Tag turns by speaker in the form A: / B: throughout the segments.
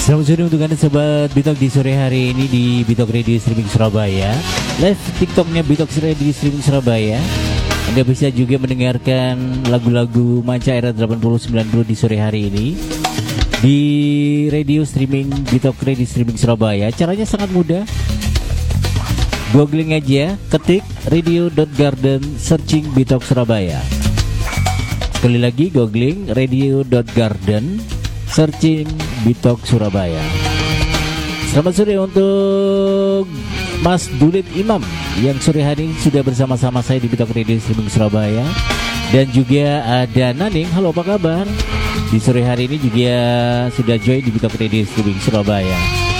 A: Selamat sore untuk Anda sobat Bitok di sore hari ini di Bitok Radio Streaming Surabaya. Live TikToknya Bitok Radio Streaming Surabaya. Anda bisa juga mendengarkan lagu-lagu Manca Era 80-90 di sore hari ini di radio streaming Bitok Radio Streaming Surabaya. Caranya sangat mudah. Googling aja, ketik radio.garden, searching Bitok Surabaya. Sekali lagi googling radio.garden, searching Bitok Surabaya. Selamat sore untuk Mas Dulit Imam yang sore hari ini sudah bersama-sama saya di Bitok Radio Streaming Surabaya. Dan juga ada Naning, halo apa kabar? Di sore hari ini juga sudah join di Bitok Radio Streaming Surabaya.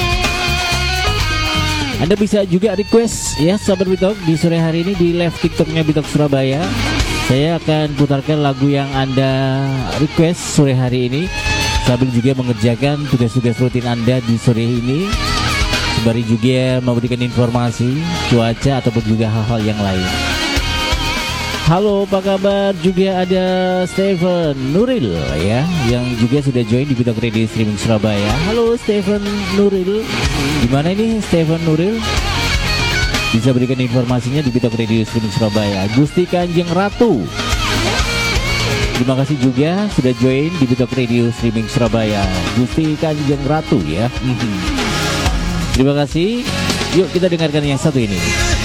A: Anda bisa juga request ya sahabat Bitok di sore hari ini di live TikToknya Bitok Surabaya. Saya akan putarkan lagu yang Anda request sore hari ini sambil juga mengerjakan tugas-tugas rutin Anda di sore ini, sembari juga memberikan informasi cuaca ataupun juga hal-hal yang lain. Halo apa kabar? Juga ada Stephen Nuril ya, yang juga sudah join di Bitok Radio Streaming Surabaya. Halo Stephen Nuril. Gimana ini Stephen Nuril? Bisa berikan informasinya di Bitok Radio Streaming Surabaya. Gusti Kanjeng Ratu, terima kasih juga sudah join di Bitok Radio Streaming Surabaya. Gusti Kanjeng Ratu ya. Terima kasih. Yuk kita dengarkan yang satu ini.